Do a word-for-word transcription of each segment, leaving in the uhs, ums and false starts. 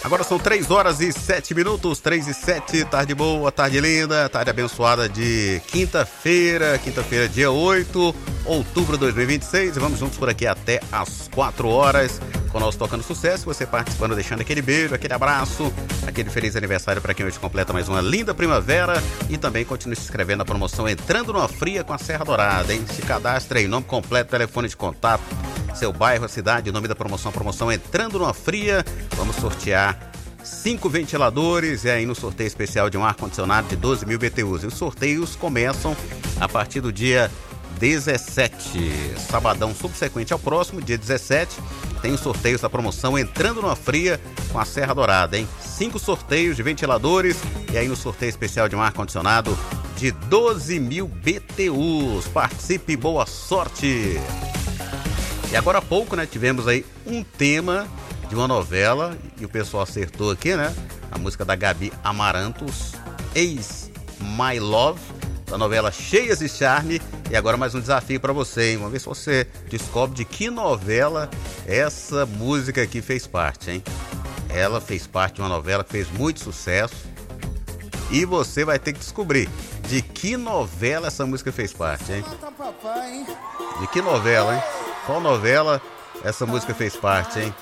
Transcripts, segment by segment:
Agora são três horas e sete minutos, três e sete, tarde boa, tarde linda, tarde abençoada de quinta-feira, quinta-feira, dia oito de outubro de dois mil e vinte e seis, e vamos juntos por aqui até às quatro horas, com o nosso Tocando Sucesso, você participando, deixando aquele beijo, aquele abraço, aquele feliz aniversário para quem hoje completa mais uma linda primavera, e também continue se inscrevendo na promoção Entrando numa Fria com a Serra Dourada, hein? Se cadastre aí, nome completo, telefone de contato, seu bairro, a cidade, o nome da promoção, promoção Entrando numa Fria. Vamos sortear cinco ventiladores e aí no sorteio especial de um ar-condicionado de doze mil B T Us. E os sorteios começam a partir do dia dezessete, sabadão subsequente ao próximo, dia dezessete, tem os sorteios da promoção Entrando numa Fria com a Serra Dourada, hein? Cinco sorteios de ventiladores e aí no sorteio especial de um ar-condicionado de doze mil B T Us. Participe, boa sorte! E agora há pouco, né, tivemos aí um tema de uma novela e o pessoal acertou aqui, né? A música da Gabi Amarantos, Ex My Love, da novela Cheias de Charme. E agora mais um desafio para você, hein? Vamos ver se você descobre de que novela essa música aqui fez parte, hein? Ela fez parte de uma novela que fez muito sucesso e você vai ter que descobrir de que novela essa música fez parte, hein? De que novela, hein? Qual novela essa música fez parte, hein?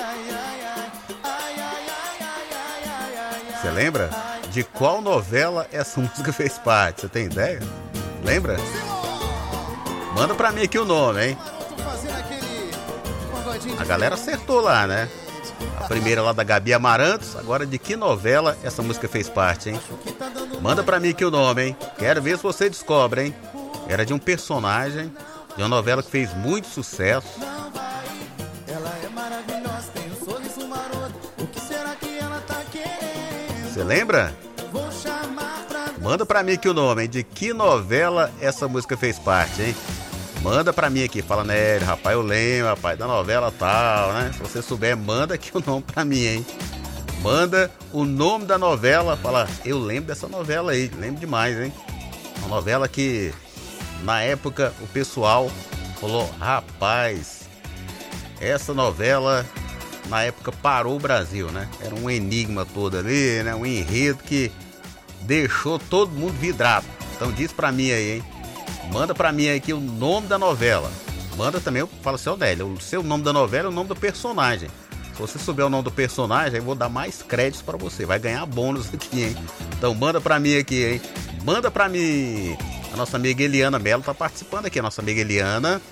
Você lembra? De qual novela essa música fez parte? Você tem ideia? Lembra? Manda pra mim aqui o nome, hein? A galera acertou lá, né? A primeira lá da Gabi Amarantos. Agora de que novela essa música fez parte, hein? Manda pra mim aqui o nome, hein? Quero ver se você descobre, hein? Era de um personagem de uma novela que fez muito sucesso. Você lembra? Manda pra mim aqui o nome, hein? De que novela essa música fez parte, hein? Manda pra mim aqui, fala, né, rapaz, eu lembro, rapaz, da novela tal, né? Se você souber, manda aqui o nome pra mim, hein? Manda o nome da novela, fala, eu lembro dessa novela aí, lembro demais, hein? Uma novela que, na época, o pessoal falou, rapaz, essa novela, na época, parou o Brasil, né? Era um enigma todo ali, né? Um enredo que deixou todo mundo vidrado. Então diz pra mim aí, hein? Manda pra mim aqui o nome da novela. Manda também, fala assim, ó, Nélio, o seu nome da novela é o nome do personagem. Se você souber o nome do personagem, eu vou dar mais créditos pra você. Vai ganhar bônus aqui, hein? Então manda pra mim aqui, hein? Manda pra mim. A nossa amiga Eliana Mello tá participando aqui, a nossa amiga Eliana.